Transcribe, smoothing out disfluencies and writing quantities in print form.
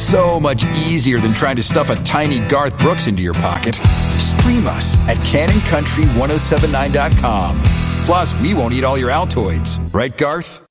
so much easier than trying to stuff a tiny Garth Brooks into your pocket. Stream us at CannonCountry1079.com. Plus, we won't eat all your Altoids. Right, Garth?